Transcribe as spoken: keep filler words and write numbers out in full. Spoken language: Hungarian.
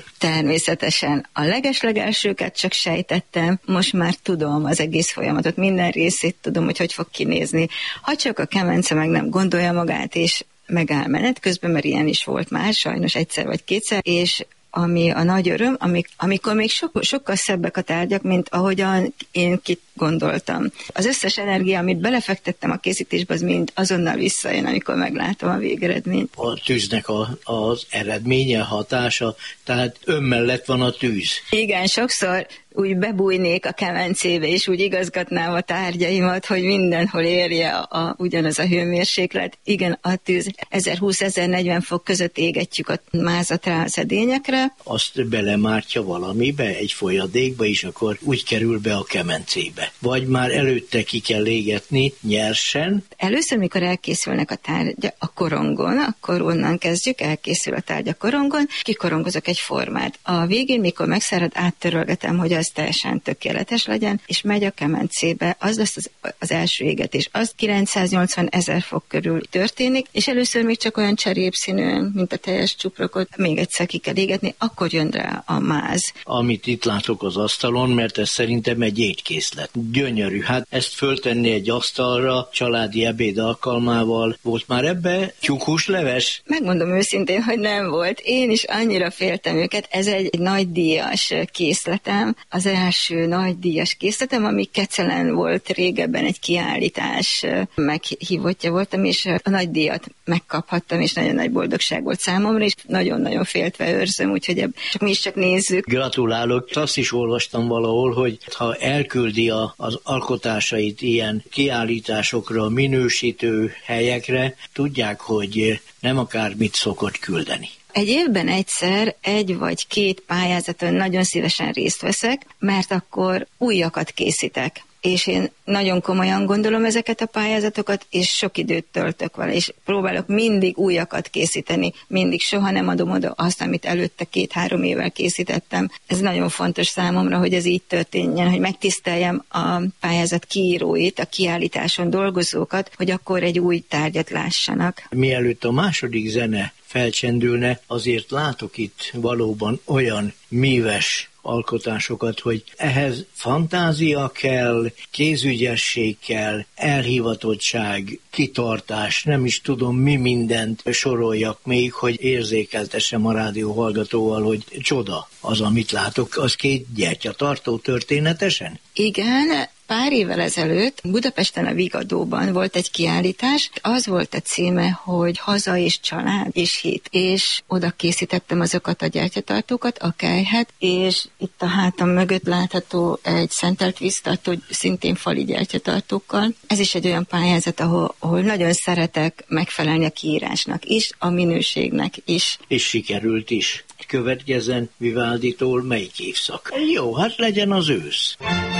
Természetesen a legeslegelsőket csak sejtettem, most már tudom az egész folyamatot, minden részét tudom, hogy hogy fog kinézni. Ha csak a kemence meg nem gondolja magát, és megáll menet közben, mert ilyen is volt már, sajnos egyszer vagy kétszer, és ami a nagy öröm, amik, amikor még so, sokkal szebbek a tárgyak, mint ahogyan én kit gondoltam. Az összes energia, amit belefektettem a készítésbe, az mind azonnal visszajön, amikor meglátom a végeredményt. A tűznek a, az eredménye, hatása, tehát ön mellett van a tűz. Igen, sokszor úgy bebújnék a kemencébe, és úgy igazgatnám a tárgyaimat, hogy mindenhol érje a, a, ugyanaz a hőmérséklet. Igen, a tűz ezerhúsz-ezernegyven fok között égetjük a mázat rá a szedényekre. Azt belemártja valamibe, egy folyadékba, és akkor úgy kerül be a kemencébe. Vagy már előtte ki kell égetni nyersen? Először, mikor elkészülnek a tárgya a korongon, akkor onnan kezdjük, elkészül a tárgya korongon, kikorongozok egy formát. A végén, mikor megszárad, áttörölgetem, hogy az teljesen tökéletes legyen, és megy a kemencébe. Az lesz az, az első égetés. Az kilencszáznyolcvan ezer fok körül történik, és először még csak olyan cserépszínűen, mint a teljes csuprokot, még egyszer ki kell égetni, akkor jön rá a máz. Amit itt látok az asztalon, mert ez szerintem egy étkészlet. Gyönyörű. Hát ezt föltenni egy asztalra, családi ebéd alkalmával. Volt már ebbe tyúkhúsleves? Megmondom őszintén, hogy nem volt. Én is annyira féltem őket. Ez egy, egy nagydíjas készletem. Az első nagydíjas készletem, ami Kecelen volt régebben egy kiállítás meghívottja voltam, és a nagydíjat megkaphattam, és nagyon nagy boldogság volt számomra, és nagyon-nagyon féltve őrzöm, úgyhogy ebb, csak mi is csak nézzük. Gratulálok. Azt is olvastam valahol, hogy ha elküldi a az alkotásait ilyen kiállításokra, minősítő helyekre, tudják, hogy nem akármit szokott küldeni. Egy évben egyszer egy vagy két pályázaton nagyon szívesen részt veszek, mert akkor újakat készítek. És én nagyon komolyan gondolom ezeket a pályázatokat, és sok időt töltök vele, és próbálok mindig újakat készíteni, mindig soha nem adom oda azt, amit előtte két-három évvel készítettem. Ez nagyon fontos számomra, hogy ez így történjen, hogy megtiszteljem a pályázat kiíróit, a kiállításon dolgozókat, hogy akkor egy új tárgyat lássanak. Mielőtt a második zene felcsendülne, azért látok itt valóban olyan míves alkotásokat, hogy ehhez fantázia kell, kézügyesség kell, elhivatottság, kitartás, nem is tudom mi mindent soroljak még, hogy érzékeltessem a rádió hallgatóval, hogy csoda az, amit látok, az két gyertyatartó történetesen? Igen, pár évvel ezelőtt Budapesten a Vigadóban volt egy kiállítás, az volt a címe, hogy Haza és család és hit, és oda készítettem azokat a gyertyatartókat, a kelyhet, és itt a hátam mögött látható egy szentelt víztartó, szintén fali gyertyatartókkal. Ez is egy olyan pályázat, ahol, ahol nagyon szeretek megfelelni a kiírásnak is, a minőségnek is. És sikerült is. Következzen Vivalditól melyik évszak? Jó, hát legyen az ősz.